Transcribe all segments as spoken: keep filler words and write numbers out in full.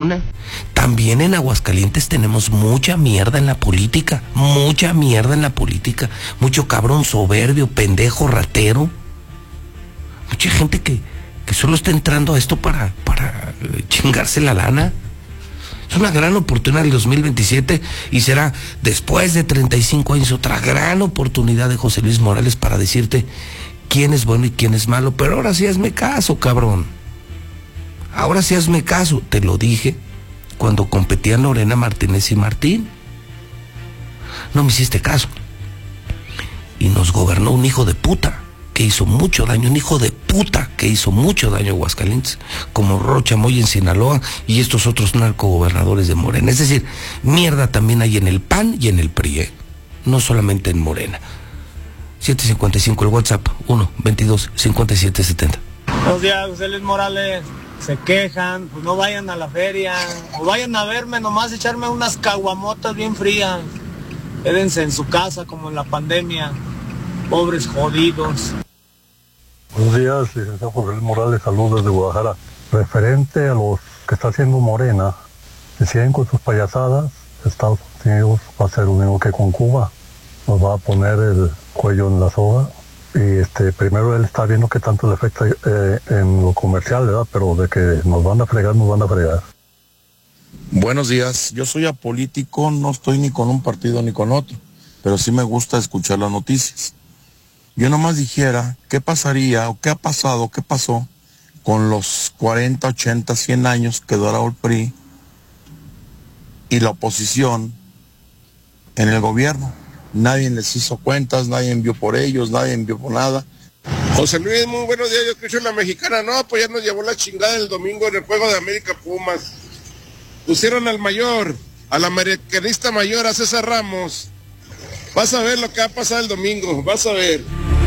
una. También en Aguascalientes tenemos mucha mierda en la política, mucha mierda en la política, mucho cabrón soberbio, pendejo, ratero, mucha gente que, que solo está entrando a esto para, para chingarse la lana. Es una gran oportunidad el dos mil veintisiete y será después de treinta y cinco años otra gran oportunidad de José Luis Morales para decirte quién es bueno y quién es malo. Pero ahora sí hazme caso, cabrón. Ahora sí hazme caso. Te lo dije cuando competían Lorena Martínez y Martín. No me hiciste caso. Y nos gobernó un hijo de puta que hizo mucho daño, un hijo de puta que hizo mucho daño a Aguascalientes, como Rocha Moya en Sinaloa y estos otros narcogobernadores de Morena. Es decir, mierda también hay en el P A N y en el P R I, ¿eh? No solamente en Morena. siete cincuenta y cinco el WhatsApp, uno veintidós cincuenta y siete setenta. Buenos días, José Luis Morales. Se quejan, pues no vayan a la feria, o vayan a verme, nomás echarme unas caguamotas bien frías. Quédense en su casa como en la pandemia, pobres jodidos. Buenos días, licenciado José Luis Morales, saludos desde Guadalajara. Referente a los que está haciendo Morena, si siguen con sus payasadas, Estados Unidos va a hacer lo mismo que con Cuba. Nos va a poner el cuello en la soga. Y este, primero él está viendo qué tanto le afecta eh, en lo comercial, ¿verdad? Pero de que nos van a fregar, nos van a fregar. Buenos días, yo soy apolítico, no estoy ni con un partido ni con otro, pero sí me gusta escuchar las noticias. Yo nomás dijera qué pasaría o qué ha pasado, qué pasó con los cuarenta, ochenta, cien años que duró el P R I y la oposición en el gobierno. Nadie les hizo cuentas, nadie envió por ellos, nadie envió por nada. José Luis, muy buenos días, yo escucho la mexicana, no, pues ya nos llevó la chingada el domingo en el juego de América Pumas. Pusieron al mayor, al americanista mayor, a César Ramos. Vas a ver lo que va a pasar el domingo, vas a ver.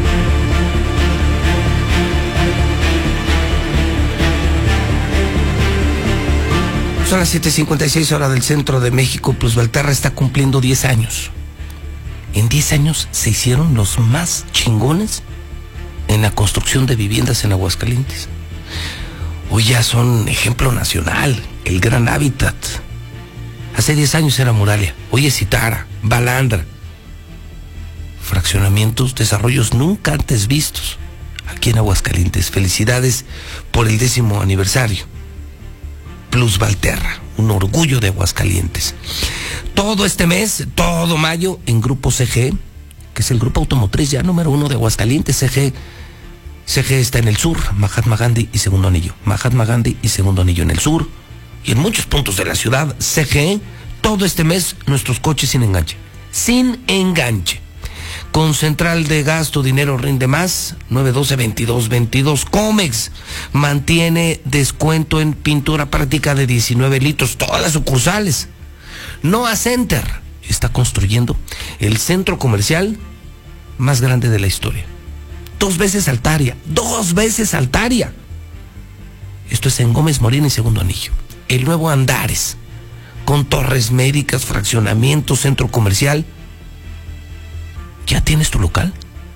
Son las siete cincuenta y seis horas del centro de México. Plus Valterra está cumpliendo diez años. En diez años se hicieron los más chingones en la construcción de viviendas en Aguascalientes. Hoy ya son ejemplo nacional, el Gran Hábitat. Hace diez años era Moralia, hoy es Citara, Balandra. Fraccionamientos, desarrollos nunca antes vistos aquí en Aguascalientes. Felicidades por el décimo aniversario. Plus Valterra, un orgullo de Aguascalientes. Todo este mes, todo mayo, en Grupo C G, que es el grupo automotriz ya número uno de Aguascalientes. C G, C G está en el sur, Mahatma Gandhi y Segundo Anillo. Mahatma Gandhi y Segundo Anillo en el sur y en muchos puntos de la ciudad. C G, todo este mes, nuestros coches sin enganche. Sin enganche. Con central de gasto, dinero rinde más, nueve uno dos, veintidós veintidós. Comex mantiene descuento en pintura práctica de diecinueve litros, todas las sucursales. Noah Center está construyendo el centro comercial más grande de la historia. Dos veces Altaria, dos veces Altaria. Esto es en Gómez Morín y Segundo Anillo. El nuevo Andares, con torres médicas, fraccionamiento, centro comercial. ¿Ya tienes tu local?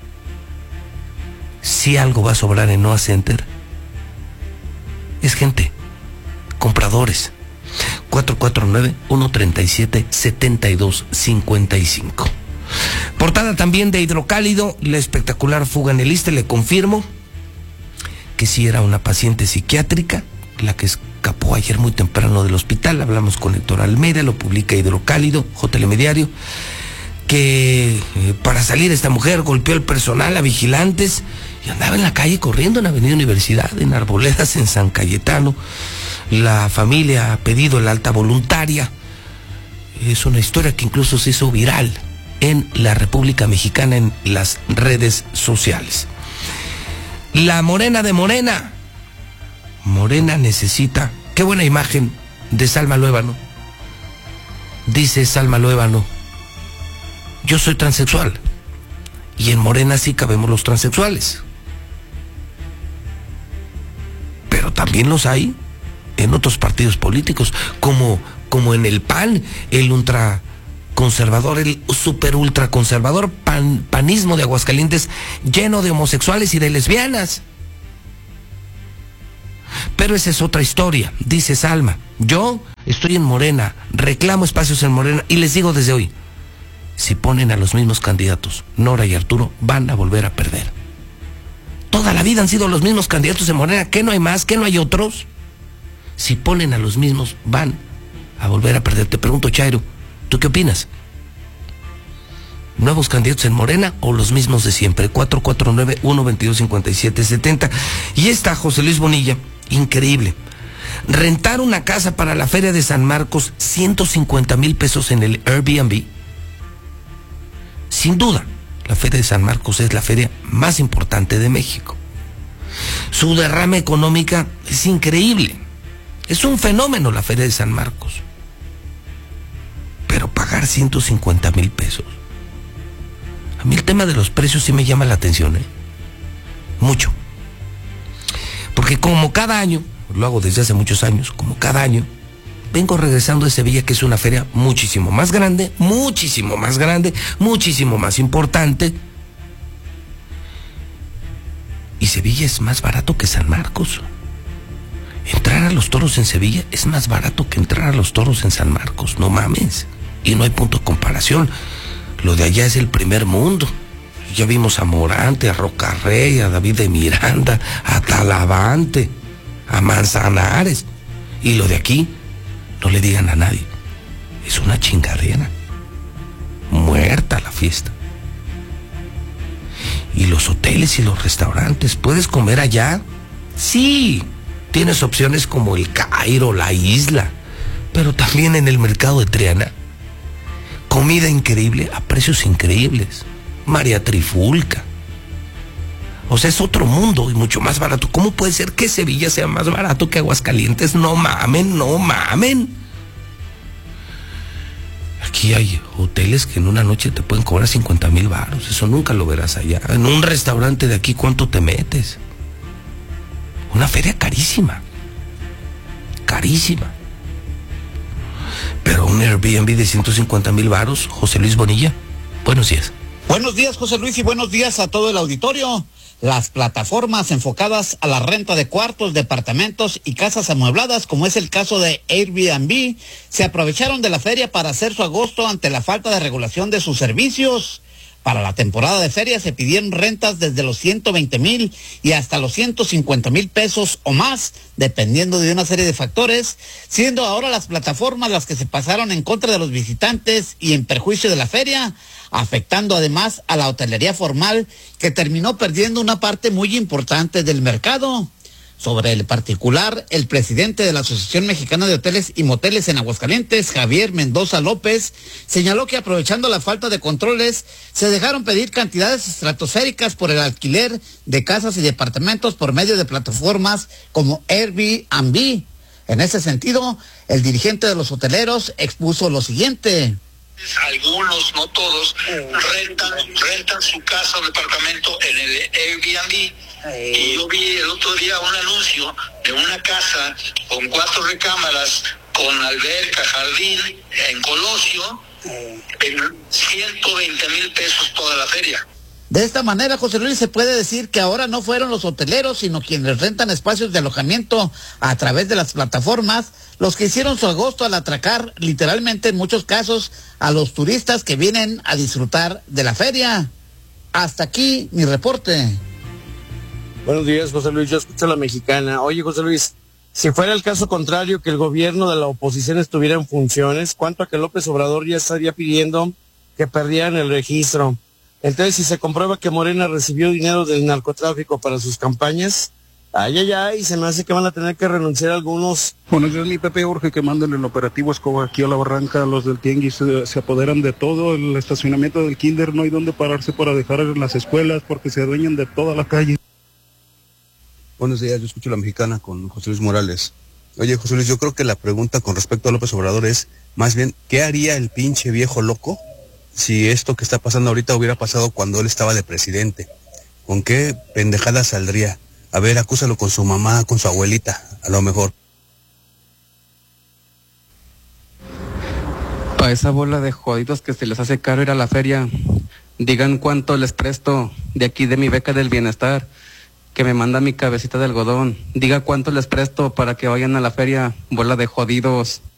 Si algo va a sobrar en Noah Center, es gente, compradores. cuatro cuatro nueve, uno tres siete, siete dos cinco cinco. Portada también de Hidrocálido, la espectacular fuga en el Iste. Le confirmo que sí era una paciente psiquiátrica la que escapó ayer muy temprano del hospital. Hablamos con Héctor Almeida, lo publica Hidrocálido, J L M Diario, que eh, para salir esta mujer golpeó al personal, a vigilantes, y andaba en la calle corriendo en Avenida Universidad, en Arboledas, en San Cayetano. La familia ha pedido el alta voluntaria. Es una historia que incluso se hizo viral en la República Mexicana, en las redes sociales. La Morena de Morena. Morena necesita... Qué buena imagen de Salma Luébano. Dice Salma Luébano: yo soy transexual, y en Morena sí cabemos los transexuales. Pero también los hay en otros partidos políticos, como, como en el P A N, el ultraconservador, el super ultraconservador pan, panismo de Aguascalientes, lleno de homosexuales y de lesbianas. Pero esa es otra historia, dice Salma. Yo estoy en Morena, reclamo espacios en Morena y les digo desde hoy, si ponen a los mismos candidatos, Nora y Arturo, van a volver a perder. Toda la vida han sido los mismos candidatos en Morena, ¿qué no hay más? ¿Qué no hay otros? Si ponen a los mismos, van a volver a perder. Te pregunto, Chairo, ¿tú qué opinas? ¿Nuevos candidatos en Morena o los mismos de siempre? cuatro cuatro nueve, uno dos dos, cinco siete siete cero. Y está José Luis Bonilla, increíble. Rentar una casa para la Feria de San Marcos, ciento cincuenta mil pesos en el Airbnb. Sin duda, la Feria de San Marcos es la feria más importante de México. Su derrama económica es increíble. Es un fenómeno la Feria de San Marcos. Pero pagar ciento cincuenta mil pesos. A mí el tema de los precios sí me llama la atención, ¿eh? Mucho. Porque como cada año, lo hago desde hace muchos años, como cada año, vengo regresando de Sevilla, que es una feria muchísimo más grande, muchísimo más grande, muchísimo más importante. Y Sevilla es más barato que San Marcos. Entrar a los toros en Sevilla es más barato que entrar a los toros en San Marcos, no mames. Y no hay punto de comparación. Lo de allá es el primer mundo. Ya vimos a Morante, a Rocarrey, a David de Miranda, a Talavante, a Manzanares. Y lo de aquí, no le digan a nadie, es una chingadera. Muerta la fiesta. Y los hoteles y los restaurantes, ¿puedes comer allá? Sí, tienes opciones como el Cairo, la Isla, pero también en el mercado de Triana. Comida increíble a precios increíbles. María Trifulca. O sea, es otro mundo y mucho más barato. ¿Cómo puede ser que Sevilla sea más barato que Aguascalientes? No mamen, no mamen. Aquí hay hoteles que en una noche te pueden cobrar cincuenta mil baros. Eso nunca lo verás allá. En un restaurante de aquí, ¿cuánto te metes? Una feria carísima. Carísima. Pero un Airbnb de ciento cincuenta mil varos, José Luis Bonilla, buenos días. Buenos días, José Luis, y buenos días a todo el auditorio. Las plataformas enfocadas a la renta de cuartos, departamentos y casas amuebladas, como es el caso de Airbnb, se aprovecharon de la feria para hacer su agosto ante la falta de regulación de sus servicios. Para la temporada de feria se pidieron rentas desde los ciento veinte mil y hasta los ciento cincuenta mil pesos o más, dependiendo de una serie de factores, siendo ahora las plataformas las que se pasaron en contra de los visitantes y en perjuicio de la feria, afectando además a la hotelería formal, que terminó perdiendo una parte muy importante del mercado. Sobre el particular, el presidente de la Asociación Mexicana de Hoteles y Moteles en Aguascalientes, Javier Mendoza López, señaló que aprovechando la falta de controles, se dejaron pedir cantidades estratosféricas por el alquiler de casas y departamentos por medio de plataformas como Airbnb. En ese sentido, el dirigente de los hoteleros expuso lo siguiente. Algunos, no todos, rentan, rentan su casa o departamento en el Airbnb. Y yo vi el otro día un anuncio de una casa con cuatro recámaras, con alberca, jardín, en Colosio, en ciento veinte mil pesos toda la feria. De esta manera, José Luis, se puede decir que ahora no fueron los hoteleros, sino quienes rentan espacios de alojamiento a través de las plataformas, los que hicieron su agosto al atracar, literalmente en muchos casos, a los turistas que vienen a disfrutar de la feria. Hasta aquí mi reporte. Buenos días, José Luis, yo escucho a la mexicana. Oye, José Luis, si fuera el caso contrario, que el gobierno de la oposición estuviera en funciones, ¿cuánto a que López Obrador ya estaría pidiendo que perdieran el registro? Entonces, si se comprueba que Morena recibió dinero del narcotráfico para sus campañas, ay, ay, ay, se me hace que van a tener que renunciar algunos. Buenos días, mi Pepe, urge que manden el operativo Escoba aquí a la barranca. Los del Tianguis se, se apoderan de todo, el estacionamiento del kinder, no hay dónde pararse para dejar en las escuelas porque se adueñan de toda la calle. Buenos días, yo escucho a la mexicana con José Luis Morales. Oye, José Luis, yo creo que la pregunta con respecto a López Obrador es, más bien, ¿qué haría el pinche viejo loco si esto que está pasando ahorita hubiera pasado cuando él estaba de presidente? ¿Con qué pendejada saldría? A ver, acúsalo con su mamá, con su abuelita, a lo mejor. Para esa bola de jodidos que se les hace caro ir a la feria, digan cuánto les presto de aquí de mi beca del bienestar. que me manda mi cabecita de algodón. Diga cuánto les presto para que vayan a la feria, bola de jodidos.